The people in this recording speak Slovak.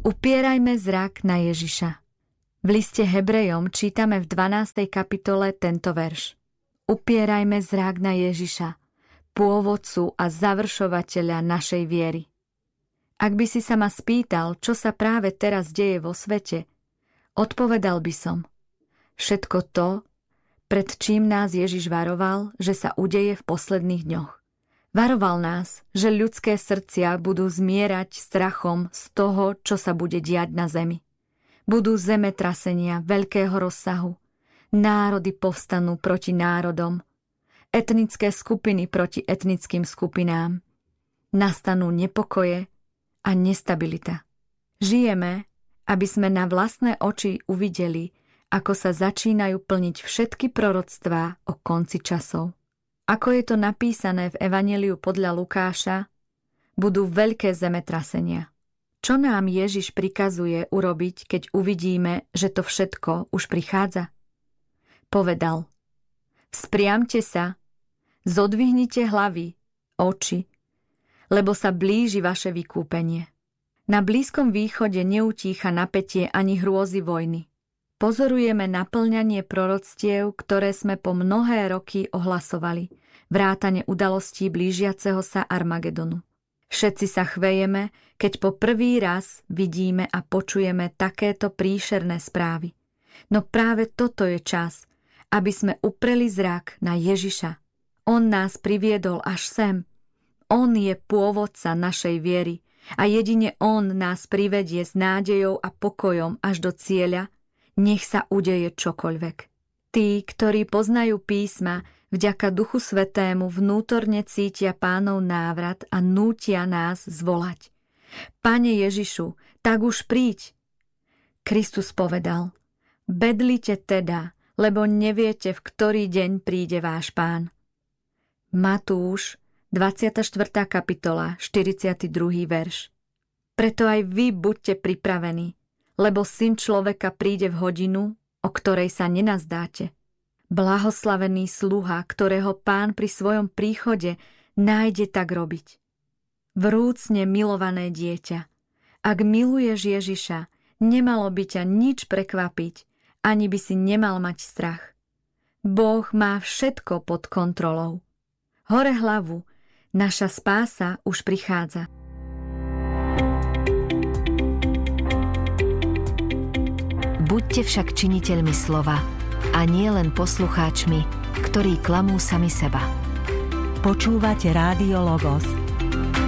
Upierajme zrak na Ježiša. V liste Hebrejom čítame v 12. kapitole tento verš. Upierajme zrak na Ježiša, pôvodcu a završovateľa našej viery. Ak by si sa ma spýtal, čo sa práve teraz deje vo svete, odpovedal by som. Všetko to, pred čím nás Ježiš varoval, že sa udeje v posledných dňoch. Varoval nás, že ľudské srdcia budú zmierať strachom z toho, čo sa bude diať na zemi. Budú zemetrasenia veľkého rozsahu, národy povstanú proti národom, etnické skupiny proti etnickým skupinám. Nastanú nepokoje a nestabilita. Žijeme, aby sme na vlastné oči uvideli, ako sa začínajú plniť všetky proroctvá o konci časov. Ako je to napísané v Evanjeliu podľa Lukáša, budú veľké zemetrasenia. Čo nám Ježiš prikazuje urobiť, keď uvidíme, že to všetko už prichádza? Povedal: Vzpriamte sa, zodvihnite hlavy, oči, lebo sa blíži vaše vykúpenie. Na Blízkom východe neutícha napätie ani hrôzy vojny. Pozorujeme naplňanie proroctiev, ktoré sme po mnohé roky ohlasovali, vrátane udalostí blížiaceho sa Armagedonu. Všetci sa chvejeme, keď po prvý raz vidíme a počujeme takéto príšerné správy. No práve toto je čas, aby sme upreli zrak na Ježiša. On nás priviedol až sem. On je pôvodca našej viery a jedine on nás privedie s nádejou a pokojom až do cieľa, nech sa udeje čokoľvek. Tí, ktorí poznajú písma, vďaka Duchu Svätému vnútorne cítia Pánov návrat a nútia nás zvolať: Pane Ježišu, tak už príď. Kristus povedal: Bedlite teda, lebo neviete, v ktorý deň príde váš Pán. Matúš, 24. kapitola, 42. verš. Preto aj vy buďte pripravení, lebo Syn človeka príde v hodinu, o ktorej sa nenazdáte. Blahoslavený sluha, ktorého Pán pri svojom príchode nájde tak robiť. Vrúcne milované dieťa, ak miluješ Ježiša, nemalo by ťa nič prekvapiť, ani by si nemal mať strach. Boh má všetko pod kontrolou. Hore hlavu, naša spása už prichádza. Buďte však činiteľmi slova a nie len poslucháčmi, ktorí klamú sami seba. Počúvate Rádio Logos,